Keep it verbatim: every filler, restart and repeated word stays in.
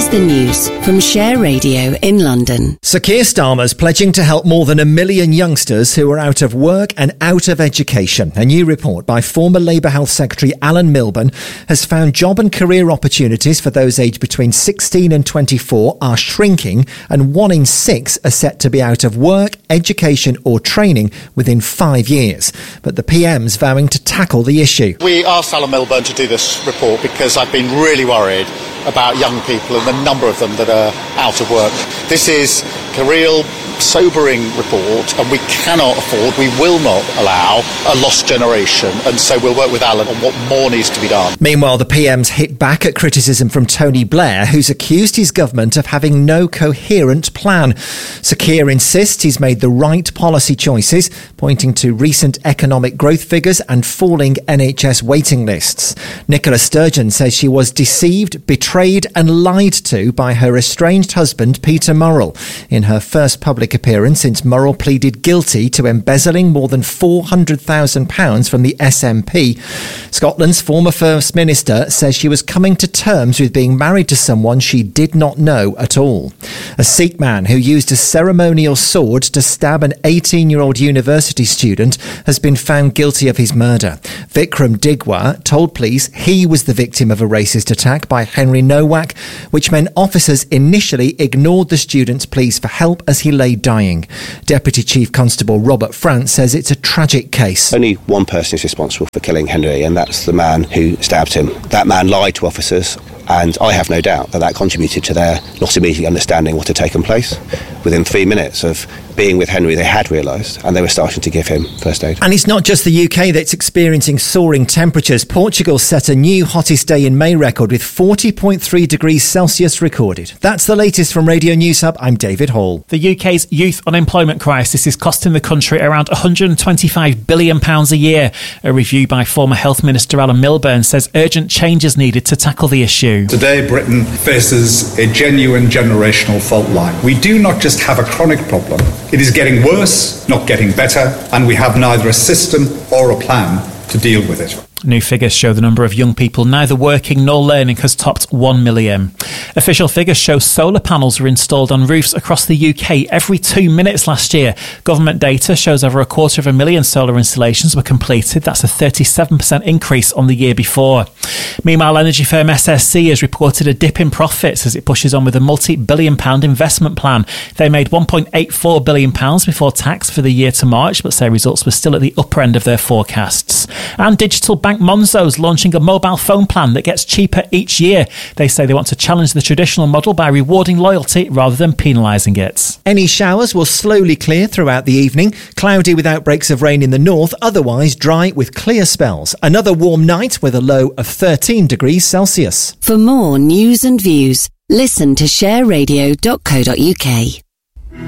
the news from Share Radio in London. Sir Keir Starmer's pledging to help more than a million youngsters who are out of work and out of education. A new report by former Labour Health Secretary Alan Milburn has found job and career opportunities for those aged between sixteen and twenty-four are shrinking, and one in six are set to be out of work, education or training within five years. But the P M's vowing to tackle the issue. We asked Alan Milburn to do this report because I've been really worried about young people and the number of them that are out of work. This is a real sobering report, and we cannot afford, we will not allow a lost generation, and so we'll work with Alan on what more needs to be done. Meanwhile, the P M's hit back at criticism from Tony Blair, who's accused his government of having no coherent plan. Sir Keir insists he's made the right policy choices, pointing to recent economic growth figures and falling N H S waiting lists. Nicola Sturgeon says she was deceived, betrayed and lied to by her estranged husband Peter Murrell in her first public appearance since Murrell pleaded guilty to embezzling more than four hundred thousand pounds from the S N P. Scotland's former First Minister says she was coming to terms with being married to someone she did not know at all. A Sikh man who used a ceremonial sword to stab an eighteen-year-old university student has been found guilty of his murder. Vikram Digwa told police he was the victim of a racist attack by Henry Nowak, which meant officers initially ignored the student's pleas for help as he lay dying. Deputy Chief Constable Robert France says it's a tragic case. Only one person is responsible for killing Henry, and that's the man who stabbed him. That man lied to officers, and I have no doubt that that contributed to their not immediately understanding what had taken place. Within three minutes of being with Henry, they had realised, and they were starting to give him first aid. And it's not just the U K that's experiencing soaring temperatures. Portugal set a new hottest day in May record with forty point three degrees Celsius recorded. That's the latest from Radio News Hub. I'm David Hall. The U K's youth unemployment crisis is costing the country around one hundred twenty-five billion pounds a year. A review by former Health Minister Alan Milburn says urgent changes needed to tackle the issue. Today, Britain faces a genuine generational fault line. We do not just have a chronic problem. It is getting worse, not getting better, and we have neither a system or a plan to deal with it. New figures show the number of young people neither working nor learning has topped one million. Official figures show solar panels were installed on roofs across the U K every two minutes last year. Government data shows over a quarter of a million solar installations were completed. That's a thirty-seven percent increase on the year before. Meanwhile, energy firm S S C has reported a dip in profits as it pushes on with a multi-billion pound investment plan. They made one point eight four billion pounds before tax for the year to March, but say results were still at the upper end of their forecasts. And digital bank Monzo's launching a mobile phone plan that gets cheaper each year. They say they want to challenge the traditional model by rewarding loyalty rather than penalising it. Any showers will slowly clear throughout the evening. Cloudy with outbreaks of rain in the north, otherwise dry with clear spells. Another warm night with a low of thirteen degrees Celsius. For more news and views, listen to share radio dot co dot uk.